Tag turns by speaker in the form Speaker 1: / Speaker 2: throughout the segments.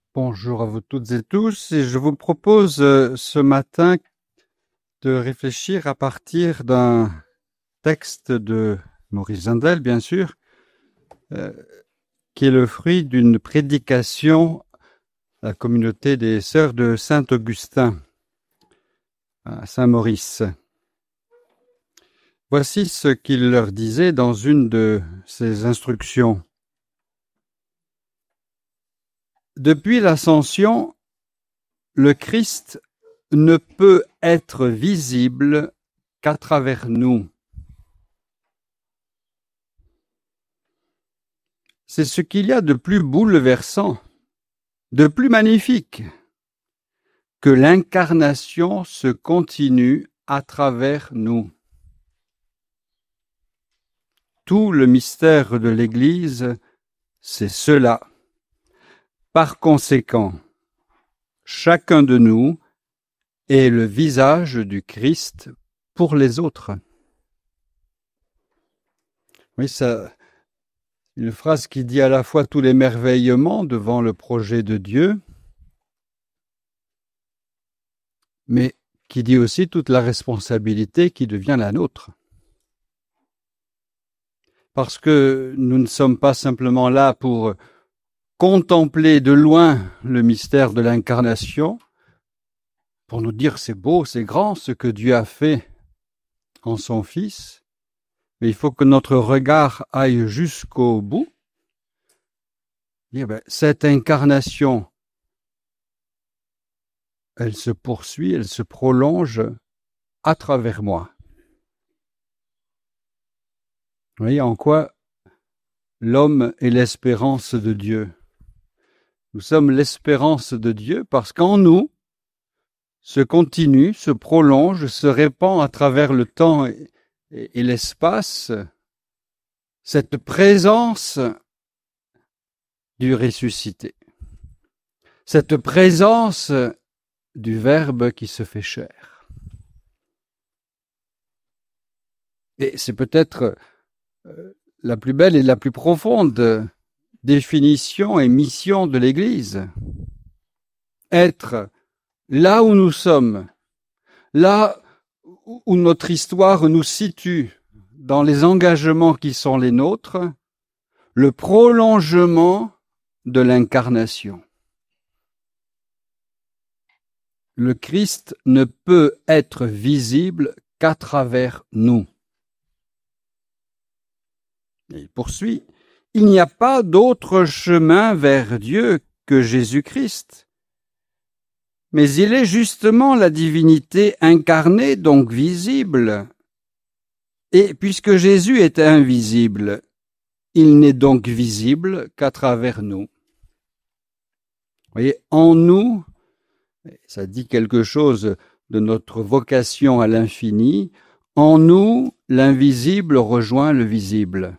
Speaker 1: Bonjour à vous toutes et tous, et je vous propose ce matin de réfléchir à partir d'un texte de Maurice Zindel, bien sûr, euh, qui est le fruit d'une prédication à la communauté des Sœurs de Saint-Augustin à Saint-Maurice. Voici ce qu'il leur disait dans une de ses instructions. Depuis l'Ascension, le Christ ne peut être visible qu'à travers nous. C'est ce qu'il y a de plus bouleversant, de plus magnifique, que l'incarnation se continue à travers nous. Tout le mystère de l'Église, c'est cela. Par conséquent, chacun de nous est le visage du Christ pour les autres. Oui, ça, une phrase qui dit à la fois tout l'émerveillement devant le projet de Dieu, mais qui dit aussi toute la responsabilité qui devient la nôtre. Parce que nous ne sommes pas simplement là pour contempler de loin le mystère de l'incarnation, pour nous dire c'est beau, c'est grand ce que Dieu a fait en son Fils, mais il faut que notre regard aille jusqu'au bout. Dire, cette incarnation, elle se poursuit, elle se prolonge à travers moi. Vous voyez en quoi l'homme est l'espérance de Dieu. Nous sommes l'espérance de Dieu parce qu'en nous se continue, se prolonge, se répand à travers le temps et l'espace cette présence du ressuscité, cette présence du Verbe qui se fait chair. Et c'est peut-être la plus belle et la plus profonde définition et mission de l'Église. Être là où nous sommes, là où notre histoire nous situe, dans les engagements qui sont les nôtres, le prolongement de l'incarnation. Le Christ ne peut être visible qu'à travers nous. Et il poursuit, il n'y a pas d'autre chemin vers Dieu que Jésus-Christ. Mais il est justement la divinité incarnée, donc visible. Et puisque Jésus est invisible, il n'est donc visible qu'à travers nous. Vous voyez, en nous, ça dit quelque chose de notre vocation à l'infini, en nous, l'invisible rejoint le visible.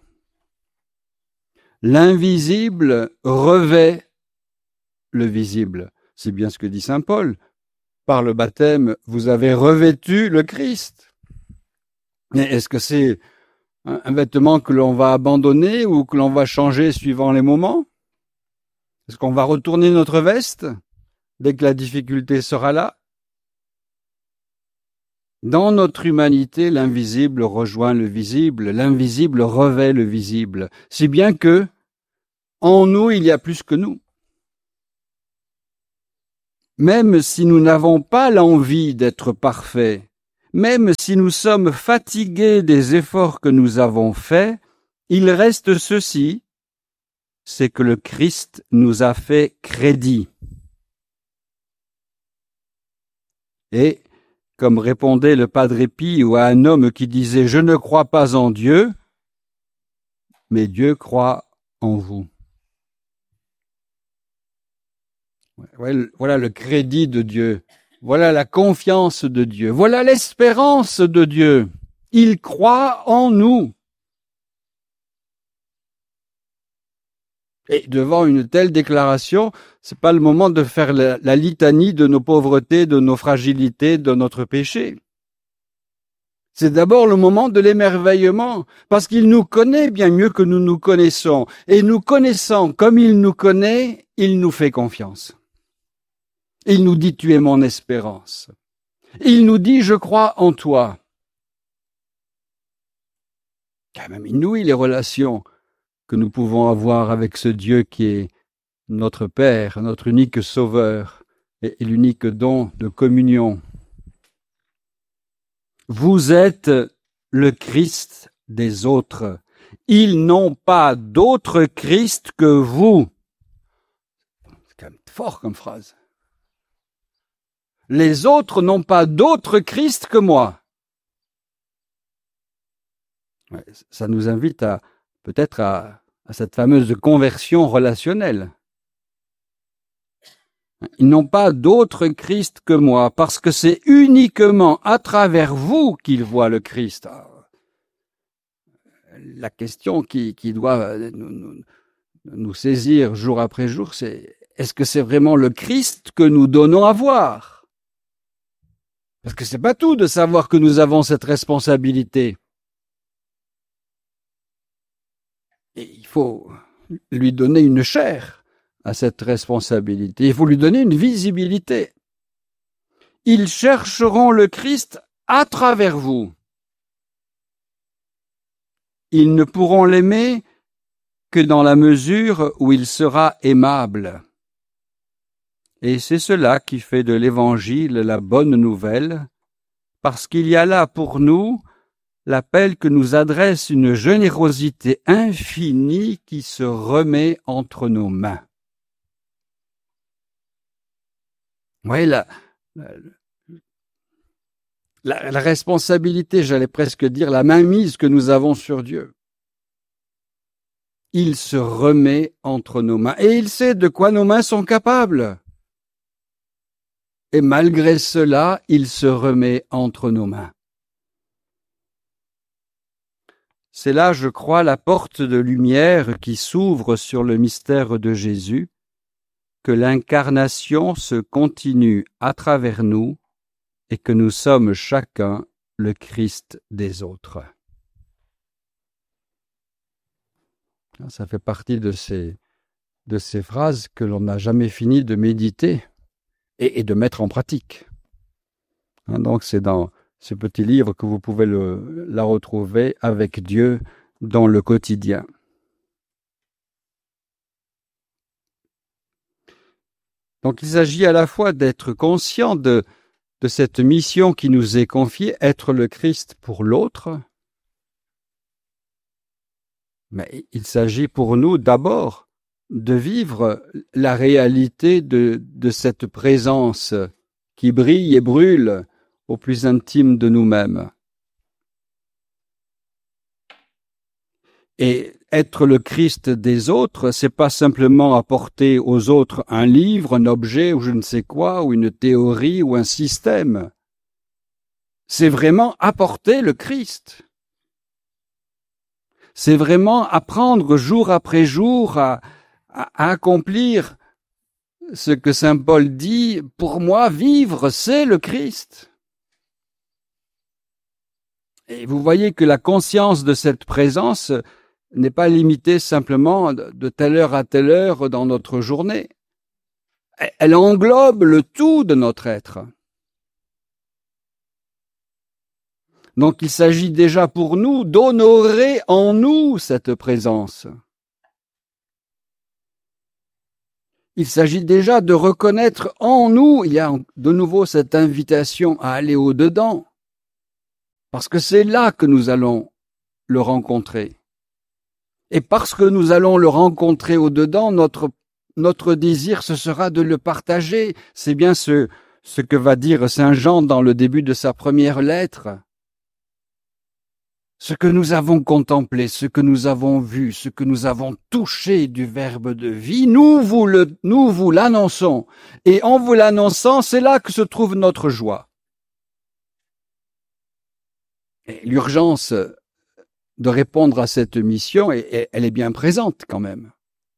Speaker 1: L'invisible revêt le visible. C'est bien ce que dit saint Paul. Par le baptême, vous avez revêtu le Christ. Mais est-ce que c'est un vêtement que l'on va abandonner ou que l'on va changer suivant les moments? Est-ce qu'on va retourner notre veste dès que la difficulté sera là? Dans notre humanité, l'invisible rejoint le visible, l'invisible revêt le visible, si bien que en nous, il y a plus que nous. Même si nous n'avons pas l'envie d'être parfaits, même si nous sommes fatigués des efforts que nous avons faits, il reste ceci, c'est que le Christ nous a fait crédit. Et, comme répondait le Padre Pio à un homme qui disait « Je ne crois pas en Dieu, mais Dieu croit en vous ». Voilà le crédit de Dieu. Voilà la confiance de Dieu. Voilà l'espérance de Dieu. Il croit en nous. Et devant une telle déclaration, c'est pas le moment de faire la litanie de nos pauvretés, de nos fragilités, de notre péché. C'est d'abord le moment de l'émerveillement, parce qu'il nous connaît bien mieux que nous nous connaissons. Et nous connaissant comme il nous connaît, il nous fait confiance. Il nous dit, tu es mon espérance. Il nous dit, je crois en toi. Quand même inouï les relations que nous pouvons avoir avec ce Dieu qui est notre Père, notre unique Sauveur et l'unique don de communion. Vous êtes le Christ des autres. Ils n'ont pas d'autre Christ que vous. C'est quand même fort comme phrase. Les autres n'ont pas d'autre Christ que moi. Ouais, ça nous invite peut-être à cette fameuse conversion relationnelle. Ils n'ont pas d'autre Christ que moi, parce que c'est uniquement à travers vous qu'ils voient le Christ. La question qui doit nous saisir jour après jour, c'est est-ce que c'est vraiment le Christ que nous donnons à voir? Parce que c'est pas tout de savoir que nous avons cette responsabilité. Et il faut lui donner une chair à cette responsabilité. Il faut lui donner une visibilité. Ils chercheront le Christ à travers vous. Ils ne pourront l'aimer que dans la mesure où il sera aimable. Et c'est cela qui fait de l'Évangile la bonne nouvelle, parce qu'il y a là pour nous l'appel que nous adresse une générosité infinie qui se remet entre nos mains. Oui, la responsabilité, j'allais presque dire, la mainmise que nous avons sur Dieu. Il se remet entre nos mains et il sait de quoi nos mains sont capables. Et malgré cela, il se remet entre nos mains. C'est là, je crois, la porte de lumière qui s'ouvre sur le mystère de Jésus, que l'incarnation se continue à travers nous et que nous sommes chacun le Christ des autres. Ça fait partie de ces phrases que l'on n'a jamais fini de méditer et de mettre en pratique. Donc c'est dans ce petit livre que vous pouvez la retrouver avec Dieu dans le quotidien. Donc il s'agit à la fois d'être conscient de cette mission qui nous est confiée, être le Christ pour l'autre, mais il s'agit pour nous d'abord de vivre la réalité de cette présence qui brille et brûle au plus intime de nous-mêmes. Et être le Christ des autres, c'est pas simplement apporter aux autres un livre, un objet ou je ne sais quoi, ou une théorie ou un système. C'est vraiment apporter le Christ. C'est vraiment apprendre jour après jour à accomplir ce que saint Paul dit, pour moi, vivre, c'est le Christ. Et vous voyez que la conscience de cette présence n'est pas limitée simplement de telle heure à telle heure dans notre journée. Elle englobe le tout de notre être. Donc il s'agit déjà pour nous d'honorer en nous cette présence. Il s'agit déjà de reconnaître en nous, il y a de nouveau cette invitation à aller au-dedans, parce que c'est là que nous allons le rencontrer. Et parce que nous allons le rencontrer au-dedans, notre désir, ce sera de le partager. C'est bien ce que va dire saint Jean dans le début de sa première lettre. Ce que nous avons contemplé, ce que nous avons vu, ce que nous avons touché du Verbe de vie, nous vous l'annonçons. Et en vous l'annonçant, c'est là que se trouve notre joie. Et l'urgence de répondre à cette mission, elle est bien présente quand même.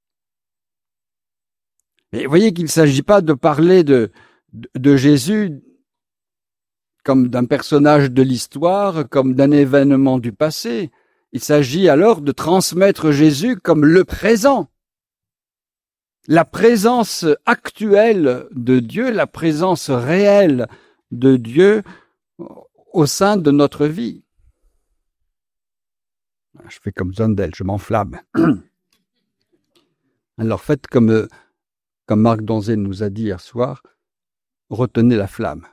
Speaker 1: Et vous voyez qu'il ne s'agit pas de parler de Jésus comme d'un personnage de l'histoire, comme d'un événement du passé. Il s'agit alors de transmettre Jésus comme le présent. la présence actuelle de Dieu, la présence réelle de Dieu au sein de notre vie. Je fais comme Zundel, je m'enflamme. Alors faites comme Marc Donzé nous a dit hier soir, retenez la flamme.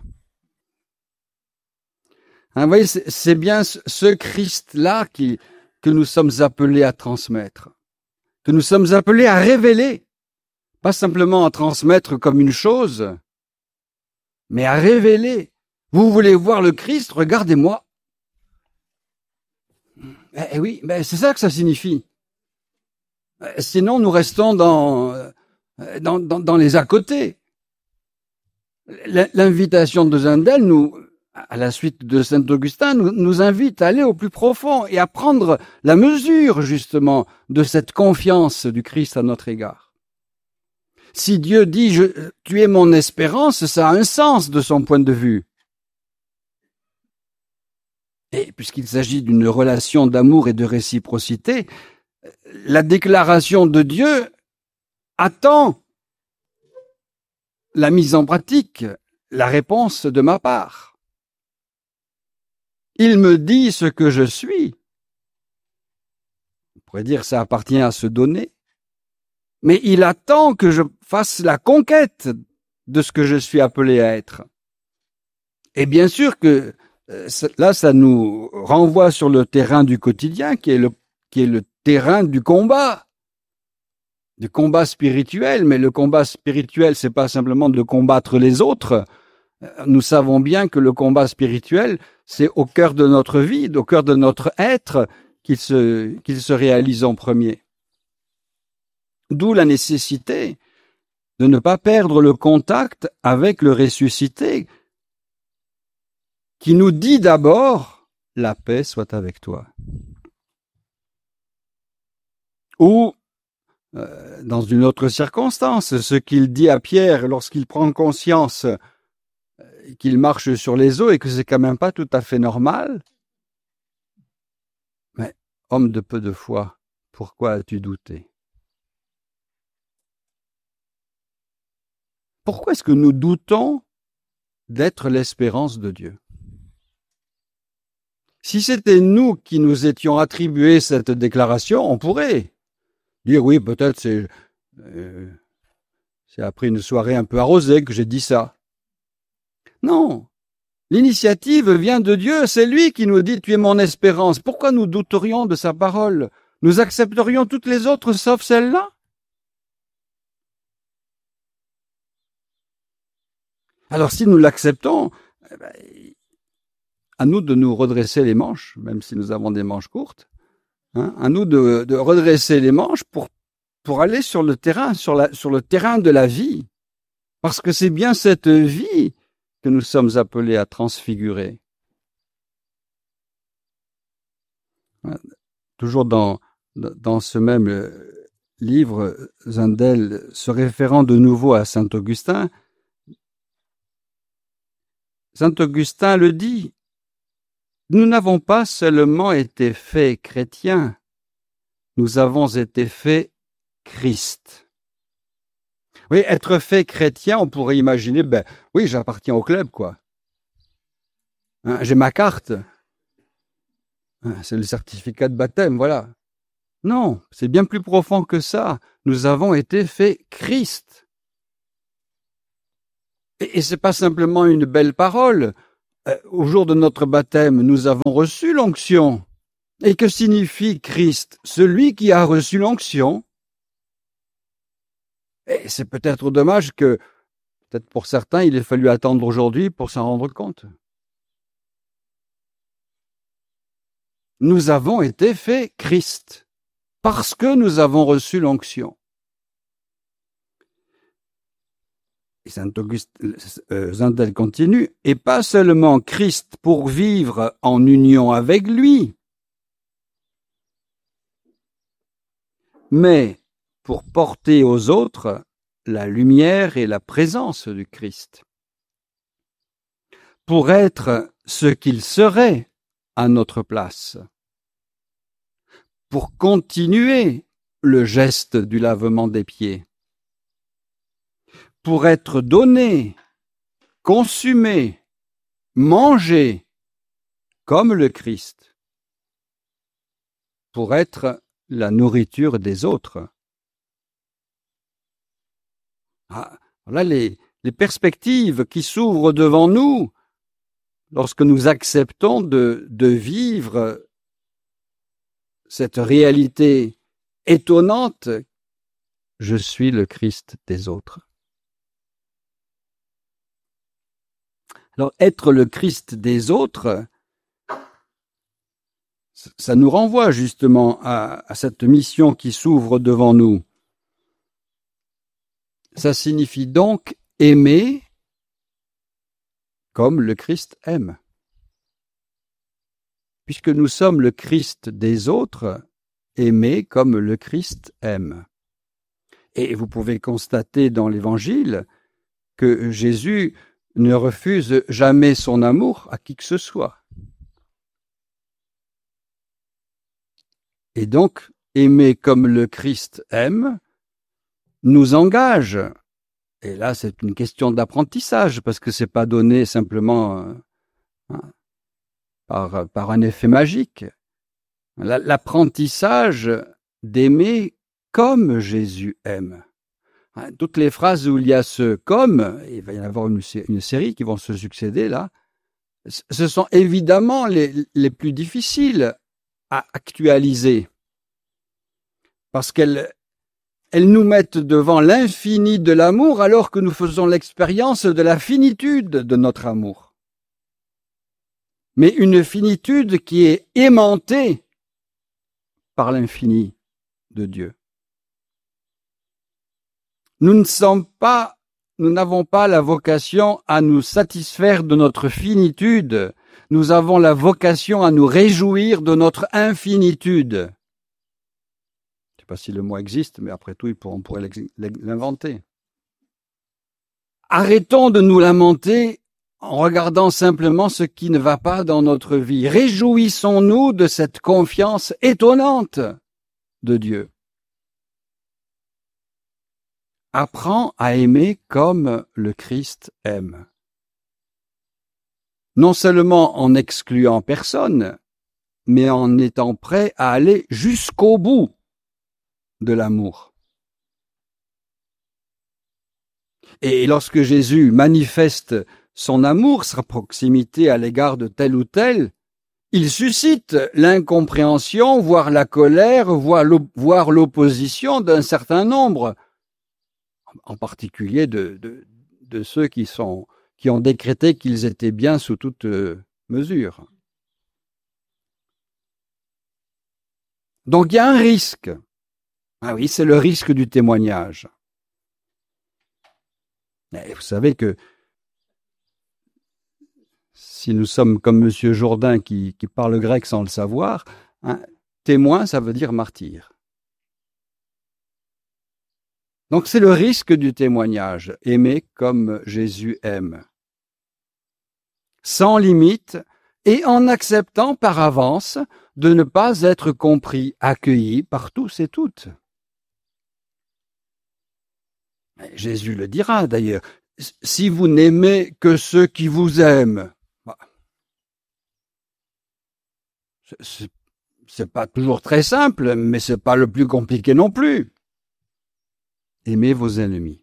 Speaker 1: Vous voyez, c'est bien ce Christ-là que nous sommes appelés à transmettre, que nous sommes appelés à révéler, pas simplement à transmettre comme une chose, mais à révéler. Vous voulez voir le Christ, regardez-moi. Eh oui, mais c'est ça que ça signifie. Sinon, nous restons dans les à côté. L'invitation de Zundel, à la suite de Saint Augustin, nous invite à aller au plus profond et à prendre la mesure, justement, de cette confiance du Christ à notre égard. Si Dieu dit « tu es mon espérance », ça a un sens de son point de vue. Et puisqu'il s'agit d'une relation d'amour et de réciprocité, la déclaration de Dieu attend la mise en pratique, la réponse de ma part. Il me dit ce que je suis. On pourrait dire que ça appartient à se donner, mais il attend que je fasse la conquête de ce que je suis appelé à être. Et bien sûr que là, ça nous renvoie sur le terrain du quotidien, qui est le terrain du combat spirituel. Mais le combat spirituel, c'est pas simplement de combattre les autres. Nous savons bien que le combat spirituel, c'est au cœur de notre vie, au cœur de notre être, qu'il se réalise en premier. D'où la nécessité de ne pas perdre le contact avec le ressuscité, qui nous dit d'abord « la paix soit avec toi ». Ou, dans une autre circonstance, ce qu'il dit à Pierre lorsqu'il prend conscience qu'il marche sur les eaux et que c'est quand même pas tout à fait normal. Mais, homme de peu de foi, pourquoi as-tu douté? Pourquoi est-ce que nous doutons d'être l'espérance de Dieu? Si c'était nous qui nous étions attribués cette déclaration, on pourrait dire oui, peut-être c'est après une soirée un peu arrosée que j'ai dit ça. Non, l'initiative vient de Dieu, c'est lui qui nous dit « tu es mon espérance ». Pourquoi nous douterions de sa parole? Nous accepterions toutes les autres sauf celle-là? Alors si nous l'acceptons, à nous de nous redresser les manches, même si nous avons des manches courtes, à nous de redresser les manches pour aller sur le terrain, sur le terrain de la vie. Parce que c'est bien cette vie que nous sommes appelés à transfigurer. Toujours dans ce même livre, Zundel, se référant de nouveau à saint Augustin le dit, nous n'avons pas seulement été faits chrétiens, nous avons été faits Christ. Oui, être fait chrétien, on pourrait imaginer, oui, j'appartiens au club, quoi. J'ai ma carte. C'est le certificat de baptême, voilà. Non, c'est bien plus profond que ça. Nous avons été faits Christ. Et c'est pas simplement une belle parole. Au jour de notre baptême, nous avons reçu l'onction. Et que signifie Christ? Celui qui a reçu l'onction. Et c'est peut-être dommage que, peut-être pour certains, il ait fallu attendre aujourd'hui pour s'en rendre compte. Nous avons été faits Christ, parce que nous avons reçu l'onction. Et Zundel continue, et pas seulement Christ pour vivre en union avec lui, mais pour porter aux autres la lumière et la présence du Christ, pour être ce qu'il serait à notre place, pour continuer le geste du lavement des pieds, pour être donné, consumé, mangé, comme le Christ, pour être la nourriture des autres. Voilà les perspectives qui s'ouvrent devant nous lorsque nous acceptons de vivre cette réalité étonnante. Je suis le Christ des autres. Alors, être le Christ des autres, ça nous renvoie justement à cette mission qui s'ouvre devant nous. Ça signifie donc aimer comme le Christ aime. Puisque nous sommes le Christ des autres, aimer comme le Christ aime. Et vous pouvez constater dans l'Évangile que Jésus ne refuse jamais son amour à qui que ce soit. Et donc, aimer comme le Christ aime nous engage. Et là, c'est une question d'apprentissage, parce que c'est pas donné simplement par un effet magique. L'apprentissage d'aimer comme Jésus aime. Toutes les phrases où il y a ce « comme », il va y en avoir une série qui vont se succéder là, ce sont évidemment les plus difficiles à actualiser, parce qu'elles nous mettent devant l'infini de l'amour alors que nous faisons l'expérience de la finitude de notre amour. Mais une finitude qui est aimantée par l'infini de Dieu. Nous n'avons pas la vocation à nous satisfaire de notre finitude. Nous avons la vocation à nous réjouir de notre infinitude. Je ne sais pas si le mot existe, mais après tout, on pourrait l'inventer. Arrêtons de nous lamenter en regardant simplement ce qui ne va pas dans notre vie. Réjouissons-nous de cette confiance étonnante de Dieu. Apprends à aimer comme le Christ aime. Non seulement en n'excluant personne, mais en étant prêt à aller jusqu'au bout de l'amour. Et lorsque Jésus manifeste son amour, sa proximité à l'égard de tel ou tel, il suscite l'incompréhension, voire la colère, voire l'opposition d'un certain nombre, en particulier de ceux qui ont décrété qu'ils étaient bien sous toute mesure. Donc il y a un risque. Ah oui, c'est le risque du témoignage. Et vous savez que si nous sommes comme M. Jourdain qui parle grec sans le savoir, témoin, ça veut dire martyr. Donc c'est le risque du témoignage, aimer comme Jésus aime, sans limite et en acceptant par avance de ne pas être compris, accueilli par tous et toutes. Jésus le dira d'ailleurs, si vous n'aimez que ceux qui vous aiment, c'est pas toujours très simple, mais c'est pas le plus compliqué non plus. Aimez vos ennemis.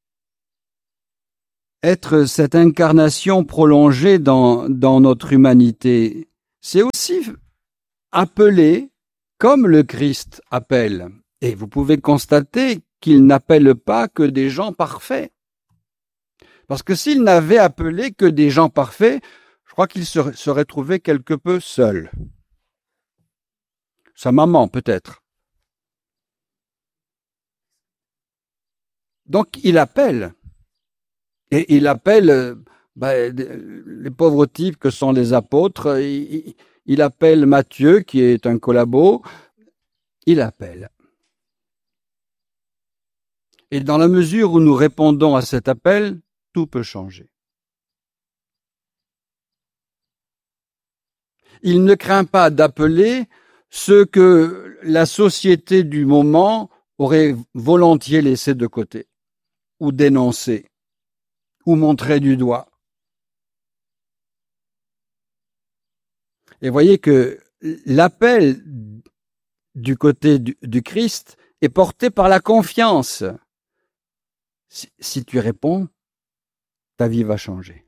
Speaker 1: Être cette incarnation prolongée dans notre humanité, c'est aussi appeler comme le Christ appelle. Et vous pouvez constater qu'il n'appelle pas que des gens parfaits. Parce que s'il n'avait appelé que des gens parfaits, je crois qu'il serait trouvé quelque peu seul. Sa maman, peut-être. Donc, il appelle. Et il appelle les pauvres types que sont les apôtres. Il appelle Matthieu, qui est un collabo. Il appelle. Et dans la mesure où nous répondons à cet appel, tout peut changer. Il ne craint pas d'appeler ceux que la société du moment aurait volontiers laissé de côté. ou dénoncer, ou montrer du doigt. Et voyez que l'appel du côté du Christ est porté par la confiance. Si tu réponds, ta vie va changer.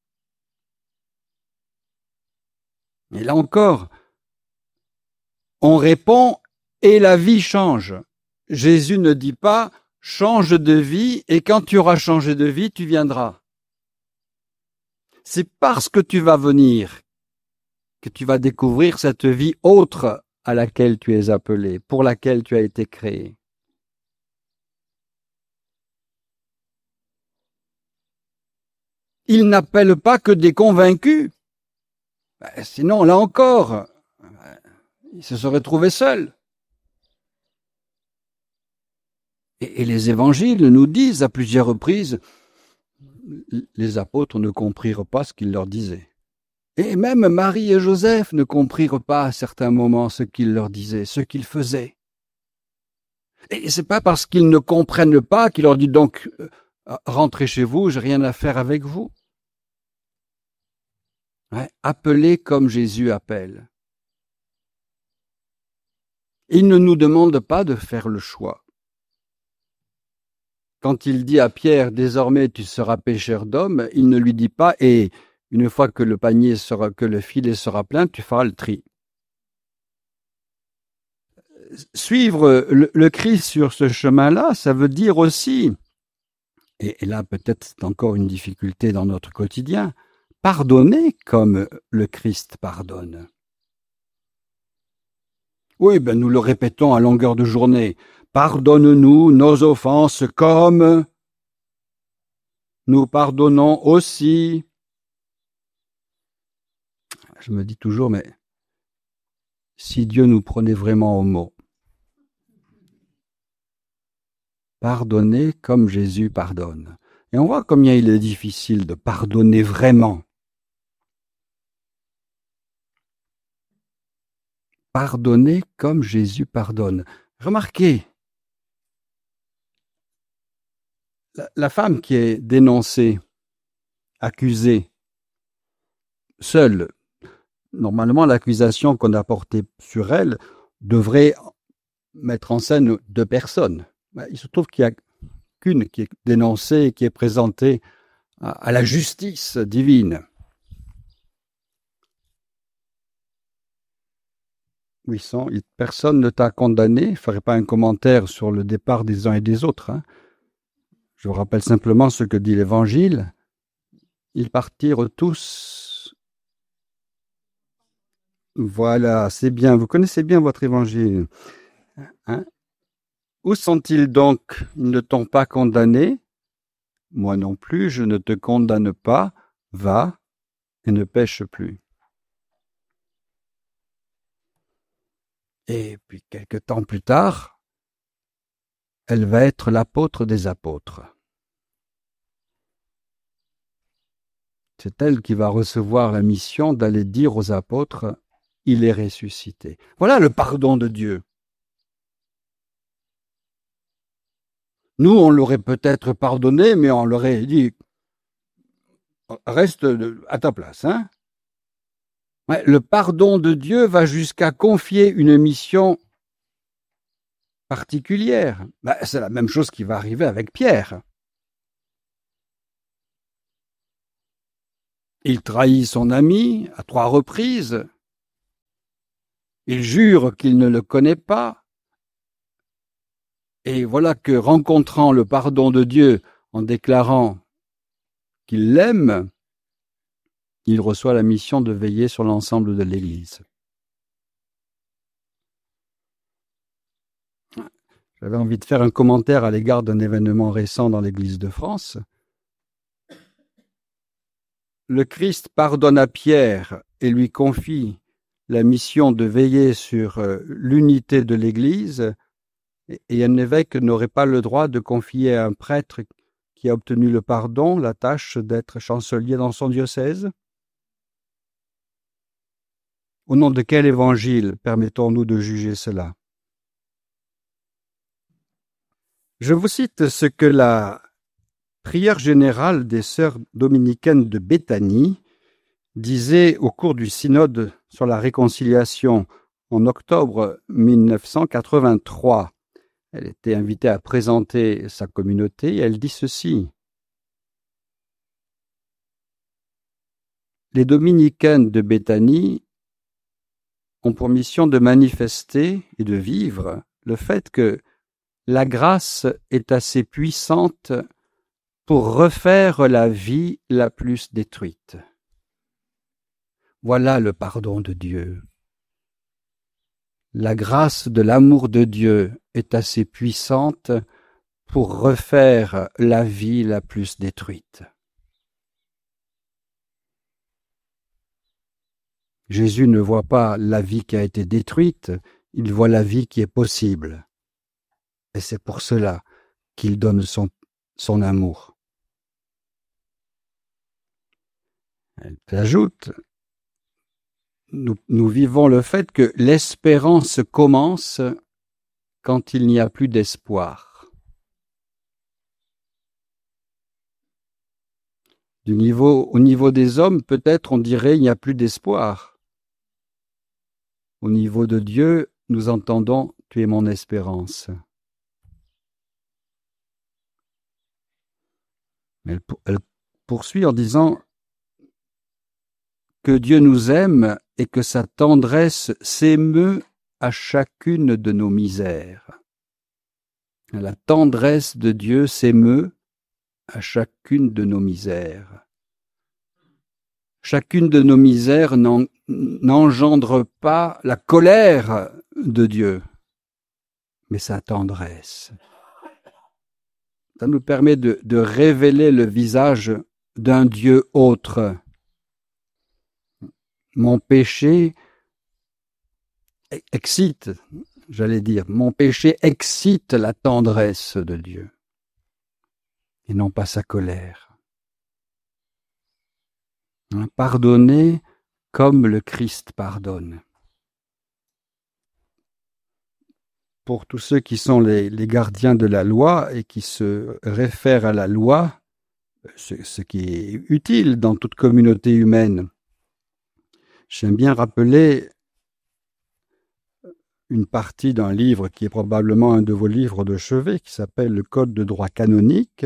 Speaker 1: Et là encore, on répond et la vie change. Jésus ne dit pas « change de vie et quand tu auras changé de vie, tu viendras ». C'est parce que tu vas venir que tu vas découvrir cette vie autre à laquelle tu es appelé, pour laquelle tu as été créé. Il n'appelle pas que des convaincus. Sinon, là encore, il se serait trouvé seul. Et les évangiles nous disent à plusieurs reprises, les apôtres ne comprirent pas ce qu'il leur disait. Et même Marie et Joseph ne comprirent pas à certains moments ce qu'il leur disait, ce qu'il faisait. Et c'est pas parce qu'ils ne comprennent pas qu'il leur dit donc rentrez chez vous, j'ai rien à faire avec vous. Ouais, appelez comme Jésus appelle. Il ne nous demande pas de faire le choix. Quand il dit à Pierre, désormais tu seras pêcheur d'hommes, il ne lui dit pas, et une fois que le filet sera plein, tu feras le tri. Suivre le Christ sur ce chemin-là, ça veut dire aussi, et là peut-être c'est encore une difficulté dans notre quotidien, pardonner comme le Christ pardonne. Oui, nous le répétons à longueur de journée. Pardonne-nous nos offenses comme nous pardonnons aussi. Je me dis toujours, mais si Dieu nous prenait vraiment au mot, pardonner comme Jésus pardonne. Et on voit combien il est difficile de pardonner vraiment. Pardonner comme Jésus pardonne. Remarquez, la femme qui est dénoncée, accusée, seule, normalement l'accusation qu'on a portée sur elle devrait mettre en scène deux personnes. Il se trouve qu'il n'y a qu'une qui est dénoncée, qui est présentée à la justice divine. Oui, personne ne t'a condamné. Je ne ferai pas un commentaire sur le départ des uns et des autres. Je vous rappelle simplement ce que dit l'Évangile. Ils partirent tous. Voilà, c'est bien. Vous connaissez bien votre Évangile. Où sont-ils donc? Ils ne t'ont pas condamné? Moi non plus, je ne te condamne pas. Va et ne pêche plus. Et puis, quelque temps plus tard, elle va être l'apôtre des apôtres. C'est elle qui va recevoir la mission d'aller dire aux apôtres, il est ressuscité. Voilà le pardon de Dieu. Nous, on l'aurait peut-être pardonné, mais on l'aurait dit, reste à ta place, hein? Ouais, le pardon de Dieu va jusqu'à confier une mission particulière. C'est la même chose qui va arriver avec Pierre. Il trahit son ami à 3 reprises. Il jure qu'il ne le connaît pas. Et voilà que, rencontrant le pardon de Dieu en déclarant qu'il l'aime, il reçoit la mission de veiller sur l'ensemble de l'Église. J'avais envie de faire un commentaire à l'égard d'un événement récent dans l'Église de France. Le Christ pardonne à Pierre et lui confie la mission de veiller sur l'unité de l'Église, et un évêque n'aurait pas le droit de confier à un prêtre qui a obtenu le pardon la tâche d'être chancelier dans son diocèse. Au nom de quel évangile permettons-nous de juger cela? Je vous cite ce que la prière générale des sœurs dominicaines de Béthanie disait au cours du synode sur la réconciliation en octobre 1983, elle était invitée à présenter sa communauté et elle dit ceci. Les dominicaines de Béthanie ont pour mission de manifester et de vivre le fait que la grâce est assez puissante pour refaire la vie la plus détruite. Voilà le pardon de Dieu. La grâce de l'amour de Dieu est assez puissante pour refaire la vie la plus détruite. Jésus ne voit pas la vie qui a été détruite, il voit la vie qui est possible. Et c'est pour cela qu'il donne son amour. Elle ajoute, nous vivons le fait que l'espérance commence quand il n'y a plus d'espoir. Au niveau des hommes, peut-être on dirait il n'y a plus d'espoir. Au niveau de Dieu, nous entendons « Tu es mon espérance ». Elle poursuit en disant que Dieu nous aime et que sa tendresse s'émeut à chacune de nos misères. La tendresse de Dieu s'émeut à chacune de nos misères. Chacune de nos misères n'engendre pas la colère de Dieu, mais sa tendresse. Ça nous permet de révéler le visage d'un Dieu autre. Mon péché excite, mon péché excite la tendresse de Dieu et non pas sa colère. Pardonner comme le Christ pardonne. Pour tous ceux qui sont les gardiens de la loi et qui se réfèrent à la loi, ce qui est utile dans toute communauté humaine, j'aime bien rappeler une partie d'un livre qui est probablement un de vos livres de chevet, qui s'appelle le Code de droit canonique.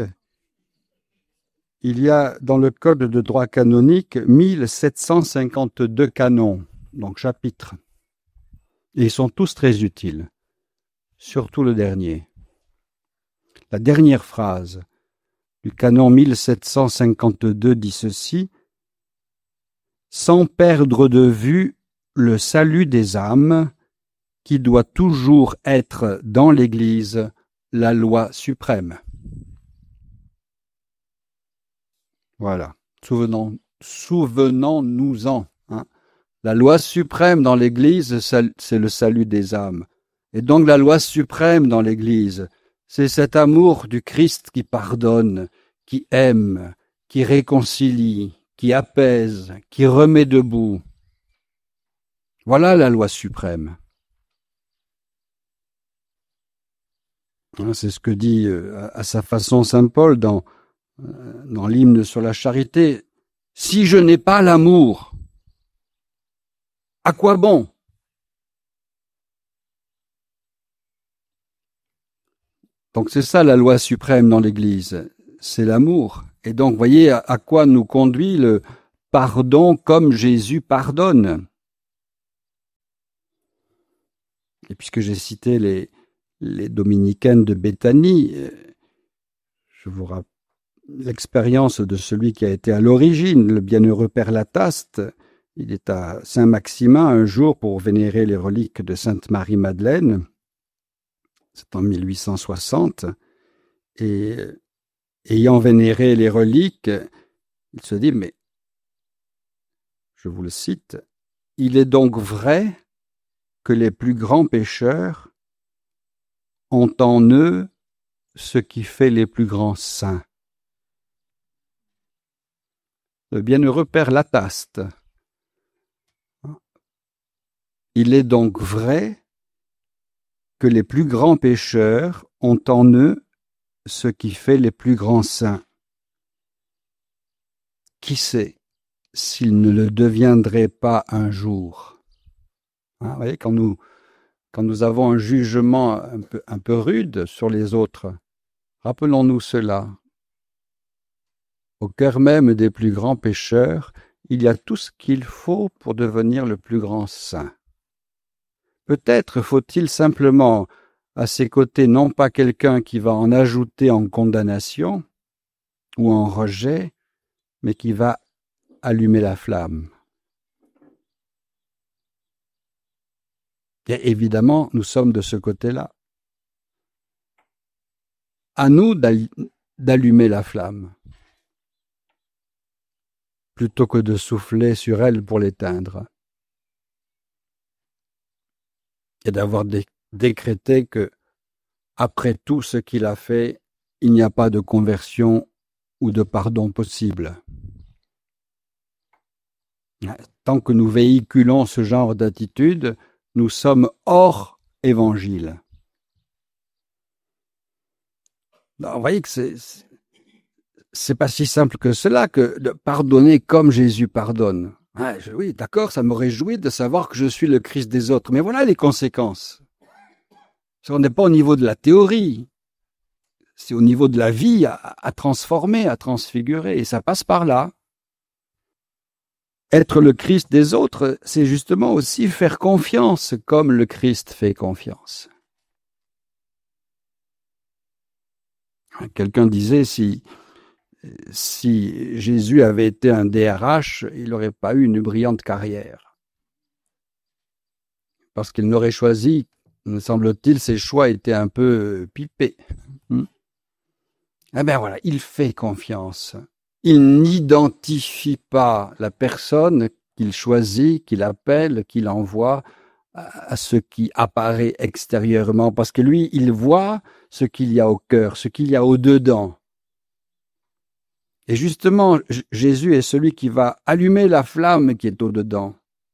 Speaker 1: Il y a dans le Code de droit canonique 1752 canons, donc chapitres. Et ils sont tous très utiles, surtout le dernier. La dernière phrase du canon 1752 dit ceci: « Sans perdre de vue le salut des âmes, qui doit toujours être dans l'Église la loi suprême. » Voilà, souvenons-nous-en. La loi suprême dans l'Église, c'est le salut des âmes. Et donc la loi suprême dans l'Église, c'est cet amour du Christ qui pardonne, qui aime, qui réconcilie, qui apaise, qui remet debout. Voilà la loi suprême. C'est ce que dit à sa façon saint Paul dans l'hymne sur la charité. « Si je n'ai pas l'amour, à quoi bon ?» Donc c'est ça la loi suprême dans l'Église, c'est l'amour. Et donc voyez à quoi nous conduit le pardon comme Jésus pardonne. Et puisque j'ai cité les dominicaines de Béthanie, je vous rappelle l'expérience de celui qui a été à l'origine, le bienheureux Père Lataste. Il est à Saint-Maximin un jour pour vénérer les reliques de Sainte Marie-Madeleine. C'est en 1860. Et ayant vénéré les reliques, il se dit, mais, je vous le cite, « Il est donc vrai que les plus grands pécheurs ont en eux ce qui fait les plus grands saints. » Le bienheureux Père Lataste. Il est donc vrai que les plus grands pécheurs ont en eux ce qui fait les plus grands saints. qui sait s'il ne le deviendrait pas un jour. Vous voyez, quand nous avons un jugement un peu rude sur les autres, rappelons-nous cela. Au cœur même des plus grands pécheurs, il y a tout ce qu'il faut pour devenir le plus grand saint. Peut-être faut-il simplement à ses côtés non pas quelqu'un qui va en ajouter en condamnation ou en rejet, mais qui va allumer la flamme. Et évidemment, nous sommes de ce côté-là. À nous d'allumer la flamme, plutôt que de souffler sur elle pour l'éteindre. Et d'avoir décrété que, après tout ce qu'il a fait, il n'y a pas de conversion ou de pardon possible. Tant que nous véhiculons ce genre d'attitude, nous sommes hors évangile. Alors, vous voyez que c'est pas si simple que cela, que de pardonner comme Jésus pardonne. Oui, d'accord, ça me réjouit de savoir que je suis le Christ des autres, mais voilà les conséquences. On n'est pas au niveau de la théorie, c'est au niveau de la vie à transformer, à transfigurer, et ça passe par là. Être le Christ des autres, c'est justement aussi faire confiance comme le Christ fait confiance. Quelqu'un disait, si Jésus avait été un DRH, il n'aurait pas eu une brillante carrière. Parce qu'il n'aurait choisi, me semble-t-il, ses choix étaient un peu pipés. Eh bien voilà, il fait confiance. Il n'identifie pas la personne qu'il choisit, qu'il appelle, qu'il envoie à ce qui apparaît extérieurement, parce que lui, il voit ce qu'il y a au cœur, ce qu'il y a au-dedans. Et justement, Jésus est celui qui va allumer la flamme qui est au-dedans.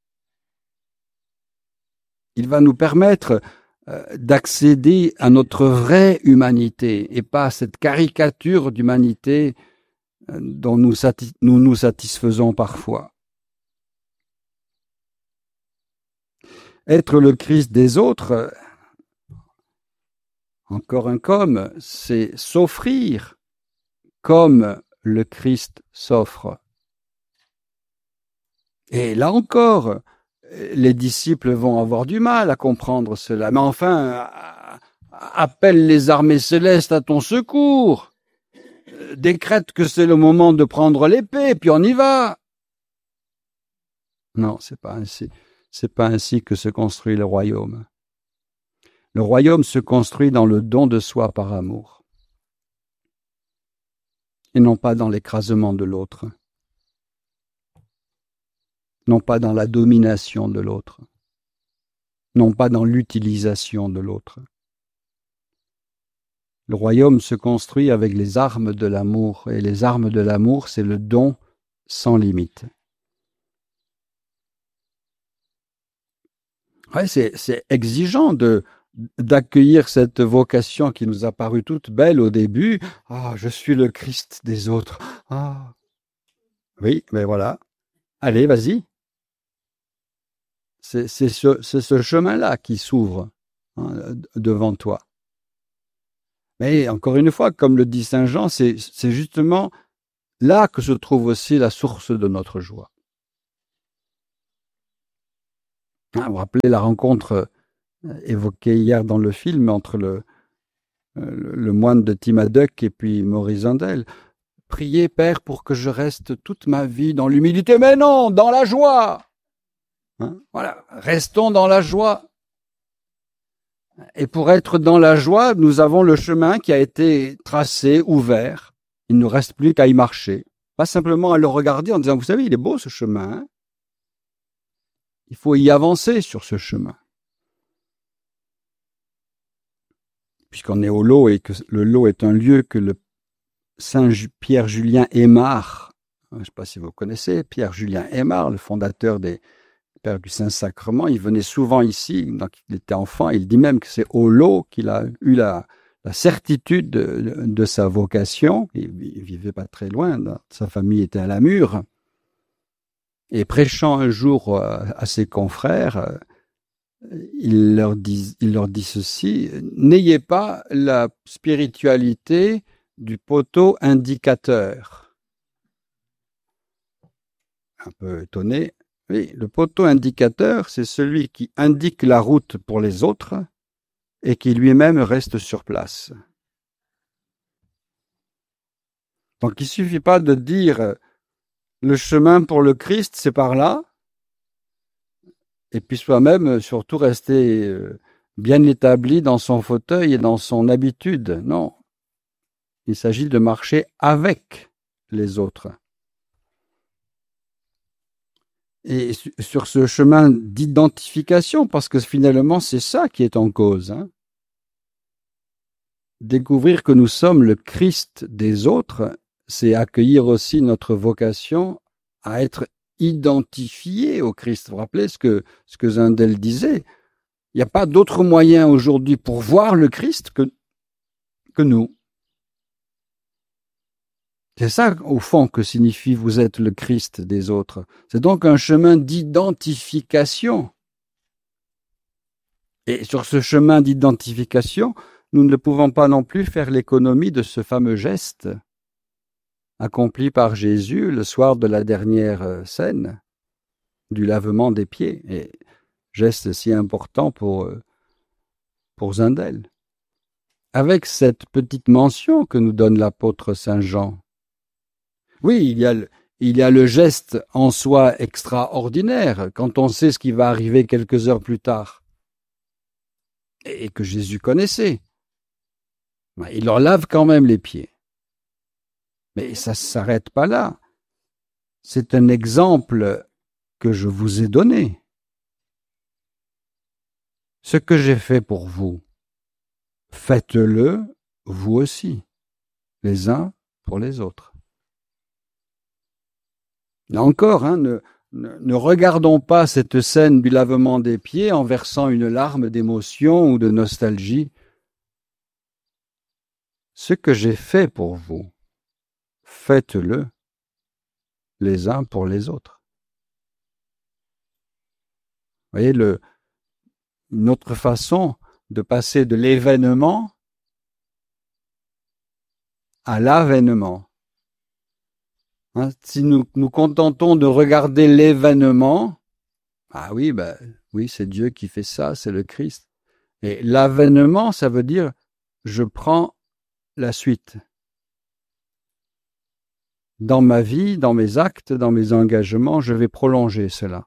Speaker 1: Il va nous permettre d'accéder à notre vraie humanité et pas à cette caricature d'humanité dont nous nous satisfaisons parfois. Être le Christ des autres, encore un comme, c'est s'offrir comme le Christ s'offre. Et là encore, les disciples vont avoir du mal à comprendre cela. Mais enfin, appelle les armées célestes à ton secours. Décrète que c'est le moment de prendre l'épée, puis on y va. Non, c'est pas ainsi. C'est pas ainsi que se construit le royaume. Le royaume se construit dans le don de soi par amour. Et non pas dans l'écrasement de l'autre. Non pas dans la domination de l'autre. Non pas dans l'utilisation de l'autre. Le royaume se construit avec les armes de l'amour. Et les armes de l'amour, c'est le don sans limite. Ouais, c'est exigeant d'accueillir cette vocation qui nous a paru toute belle au début. Ah, je suis le Christ des autres. Ah, oui, mais voilà. Allez, vas-y. C'est ce chemin-là qui s'ouvre devant toi. Mais encore une fois, comme le dit Saint Jean, c'est justement là que se trouve aussi la source de notre joie. Vous vous rappelez la rencontre évoquée hier dans le film entre le moine de Timaduc et puis Maurice Zundel. Priez, Père, pour que je reste toute ma vie dans l'humilité. Mais non, dans la joie. Voilà, restons dans la joie. Et pour être dans la joie, nous avons le chemin qui a été tracé, ouvert. Il ne nous reste plus qu'à y marcher. Pas simplement à le regarder en disant, vous savez, il est beau ce chemin. Il faut y avancer sur ce chemin. Puisqu'on est au lot et que le lot est un lieu que le Saint Pierre Julien Aymar, je ne sais pas si vous connaissez, Pierre Julien Aymar, le fondateur des Pères du Saint-Sacrement, il venait souvent ici, donc il était enfant, il dit même que c'est au lot qu'il a eu la certitude de sa vocation. Il vivait pas très loin, sa famille était à la Mure. Et prêchant un jour à ses confrères, il leur dit ceci: n'ayez pas la spiritualité du poteau indicateur. Un peu étonné. Oui, le poteau indicateur, c'est celui qui indique la route pour les autres et qui lui-même reste sur place. Donc il suffit pas de dire le chemin pour le Christ, c'est par là, et puis soi-même surtout rester bien établi dans son fauteuil et dans son habitude. Non, il s'agit de marcher avec les autres. Et sur ce chemin d'identification, parce que finalement c'est ça qui est en cause, hein. Découvrir que nous sommes le Christ des autres, c'est accueillir aussi notre vocation à être identifié au Christ. Vous vous rappelez ce que Zundel disait? Il n'y a pas d'autre moyen aujourd'hui pour voir le Christ que nous. C'est ça, au fond, que signifie vous êtes le Christ des autres. C'est donc un chemin d'identification. Et sur ce chemin d'identification, nous ne pouvons pas non plus faire l'économie de ce fameux geste accompli par Jésus le soir de la dernière scène du lavement des pieds. Et geste si important pour Zundel. Avec cette petite mention que nous donne l'apôtre Saint Jean. Oui, il y a le geste en soi extraordinaire, quand on sait ce qui va arriver quelques heures plus tard, et que Jésus connaissait. Il leur lave quand même les pieds. Mais ça ne s'arrête pas là. C'est un exemple que je vous ai donné. Ce que j'ai fait pour vous, faites-le vous aussi, les uns pour les autres. Là encore, hein, ne regardons pas cette scène du lavement des pieds en versant une larme d'émotion ou de nostalgie. Ce que j'ai fait pour vous, faites-le les uns pour les autres. Vous voyez, une autre façon de passer de l'événement à l'avènement. Hein, si nous nous contentons de regarder l'événement, ah oui, oui, c'est Dieu qui fait ça, c'est le Christ. Et l'avènement, ça veut dire je prends la suite. Dans ma vie, dans mes actes, dans mes engagements, je vais prolonger cela.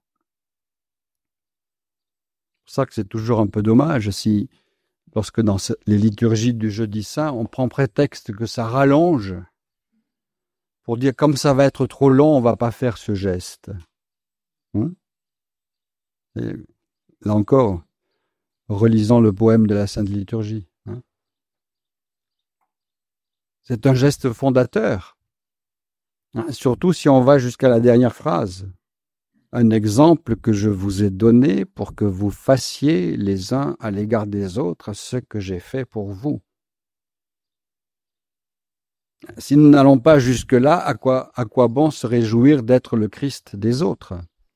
Speaker 1: C'est pour ça que c'est toujours un peu dommage si, lorsque dans les liturgies du Jeudi Saint, on prend prétexte que ça rallonge, pour dire comme ça va être trop long, on ne va pas faire ce geste. Et là encore, relisons le poème de la Sainte Liturgie. C'est un geste fondateur, surtout si on va jusqu'à la dernière phrase. Un exemple que je vous ai donné pour que vous fassiez les uns à l'égard des autres ce que j'ai fait pour vous. Si nous n'allons pas jusque-là, à quoi bon se réjouir d'être le Christ des autres?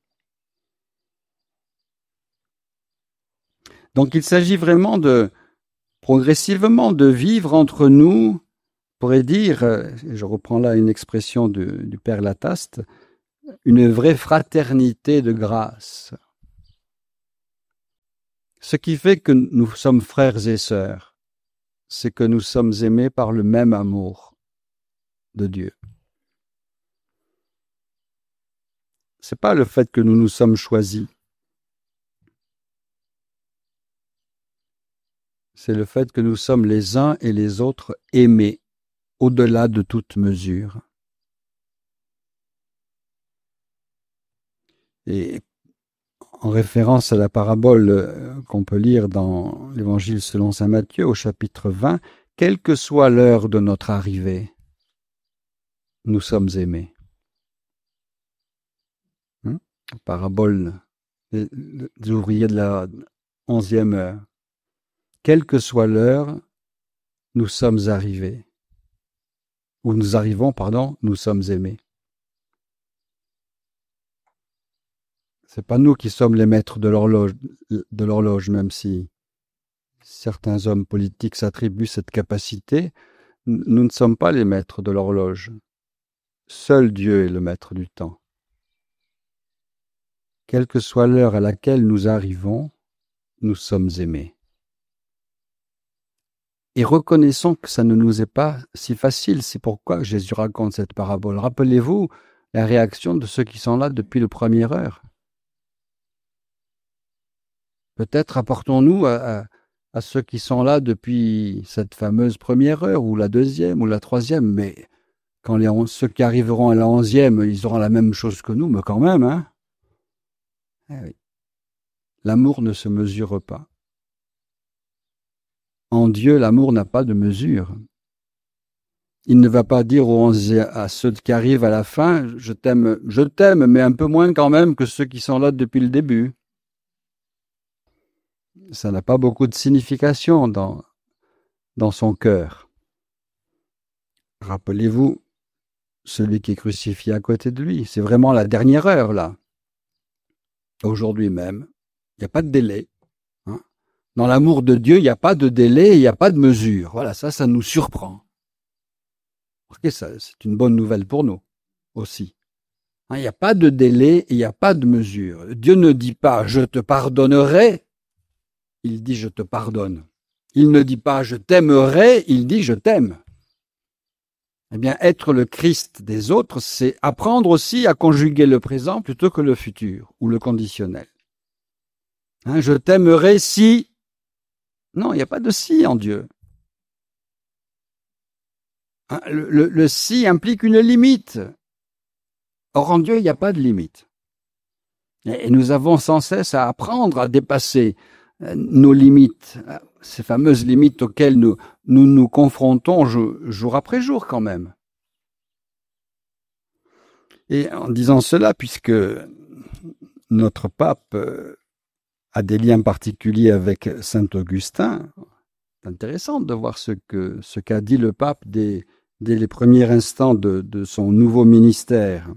Speaker 1: Donc il s'agit vraiment progressivement de vivre entre nous, on pourrait dire, je reprends là une expression du Père Lataste, une vraie fraternité de grâce. Ce qui fait que nous sommes frères et sœurs, c'est que nous sommes aimés par le même amour de Dieu. C'est pas le fait que nous nous sommes choisis. C'est le fait que nous sommes les uns et les autres aimés au-delà de toute mesure. Et en référence à la parabole qu'on peut lire dans l'Évangile selon saint Matthieu au chapitre 20, quelle que soit l'heure de notre arrivée, nous sommes aimés. Parabole des ouvriers de la 11e heure. Quelle que soit l'heure, nous sommes arrivés. Ou nous arrivons, pardon, nous sommes aimés. C'est pas nous qui sommes les maîtres de l'horloge, même si certains hommes politiques s'attribuent cette capacité. Nous ne sommes pas les maîtres de l'horloge. Seul Dieu est le maître du temps. Quelle que soit l'heure à laquelle nous arrivons, nous sommes aimés. Et reconnaissons que ça ne nous est pas si facile. C'est pourquoi Jésus raconte cette parabole. Rappelez-vous la réaction de ceux qui sont là depuis la première heure. Peut-être apportons-nous à ceux qui sont là depuis cette fameuse première heure, ou la deuxième, ou la troisième, mais quand ceux qui arriveront à la 11e, ils auront la même chose que nous, mais quand même, hein. Eh oui. L'amour ne se mesure pas. En Dieu, l'amour n'a pas de mesure. Il ne va pas dire à ceux qui arrivent à la fin, je t'aime, mais un peu moins quand même que ceux qui sont là depuis le début. Ça n'a pas beaucoup de signification dans son cœur. Rappelez-vous, celui qui est crucifié à côté de lui, c'est vraiment la dernière heure, là. Aujourd'hui même, il n'y a pas de délai. Hein. Dans l'amour de Dieu, il n'y a pas de délai, il n'y a pas de mesure. Voilà, ça nous surprend. Okay, ça, c'est une bonne nouvelle pour nous aussi. Hein, il n'y a pas de délai et il n'y a pas de mesure. Dieu ne dit pas « je te pardonnerai », il dit « je te pardonne ». Il ne dit pas « je t'aimerai », il dit « je t'aime ». Eh bien, être le Christ des autres, c'est apprendre aussi à conjuguer le présent plutôt que le futur ou le conditionnel. Hein, je t'aimerai si... Non, il n'y a pas de si en Dieu. Hein, le si implique une limite. Or, en Dieu, il n'y a pas de limite. Et nous avons sans cesse à apprendre à dépasser nos limites, ces fameuses limites auxquelles nous confrontons jour après jour quand même. Et en disant cela, puisque notre pape a des liens particuliers avec saint Augustin, c'est intéressant de voir ce qu'a dit le pape dès les premiers instants de son nouveau ministère.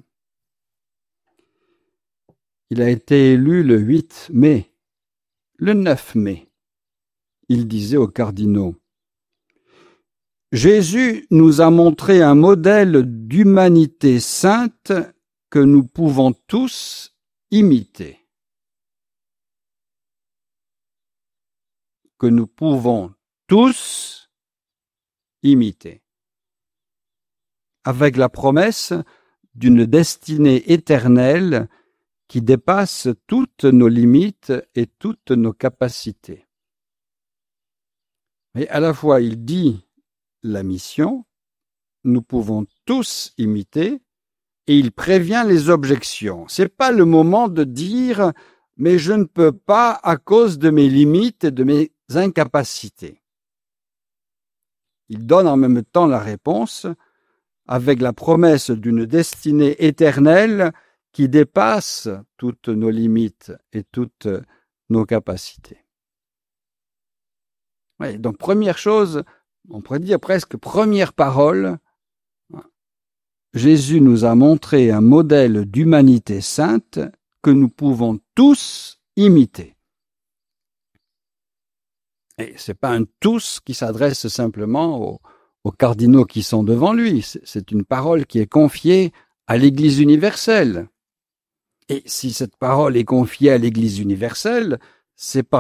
Speaker 1: Il a été élu le 8 mai. Le 9 mai, il disait aux cardinaux « Jésus nous a montré un modèle d'humanité sainte que nous pouvons tous imiter. » Que nous pouvons tous imiter. Avec la promesse d'une destinée éternelle qui dépasse toutes nos limites et toutes nos capacités. Mais à la fois, il dit la mission, nous pouvons tous imiter, et il prévient les objections. C'est pas le moment de dire « mais je ne peux pas à cause de mes limites et de mes incapacités ». Il donne en même temps la réponse avec la promesse d'une destinée éternelle qui dépasse toutes nos limites et toutes nos capacités. Ouais, donc première chose, on pourrait dire presque première parole, Jésus nous a montré un modèle d'humanité sainte que nous pouvons tous imiter. Et c'est pas un tous qui s'adresse simplement aux cardinaux qui sont devant lui, c'est une parole qui est confiée à l'Église universelle. Et si cette parole est confiée à l'Église universelle, c'est pas